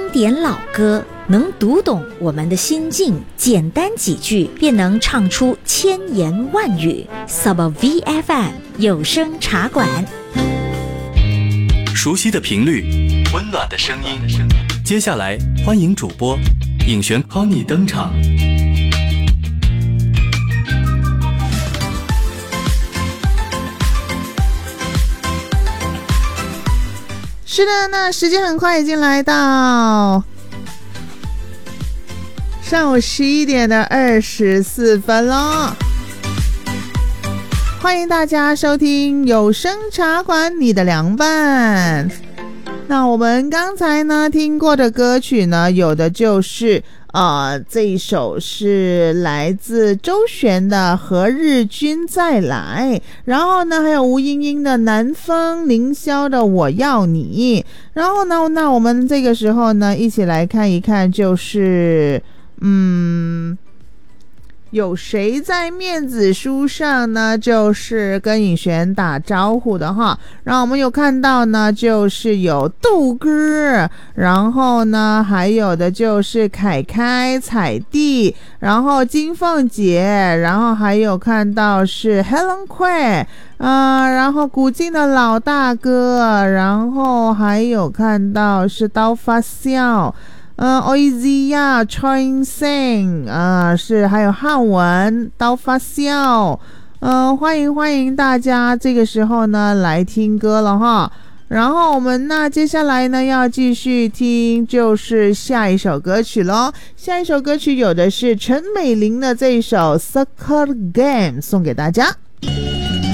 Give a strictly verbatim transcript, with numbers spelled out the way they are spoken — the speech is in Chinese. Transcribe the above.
典老歌，能读懂我们的心境，简单几句便能唱出千言万语。 Sub V F M 有声茶馆， 熟悉的频率，温暖的声音。接下来欢迎主播尹璇 Connie 登场。 是的，那时间很快已经来到上午十一点的二十四分了。欢迎大家收听有声茶馆，你的凉拌。那我们刚才呢听过的歌曲呢，有的就是呃，这一首是来自周璇的《何日君再来》，然后呢还有吴英英的《南风凌霄的我要你》，然后呢那我们这个时候呢一起来看一看，就是嗯有谁在面子书上呢就是跟尹璇打招呼的哈。然后我们有看到呢就是有杜哥，然后呢还有的就是凯凯、彩蒂，然后金凤姐，然后还有看到是 Helen Quay， 呃，然后古晋的老大哥，然后还有看到是刀发笑，呃 O E Z 呀 Choi Sing 啊，是还有汉文刀发笑，呃欢迎欢迎大家这个时候呢来听歌了哈。然后我们那接下来呢要继续听就是下一首歌曲咯。下一首歌曲有的是陈美玲的这一首 Circle Game 送给大家。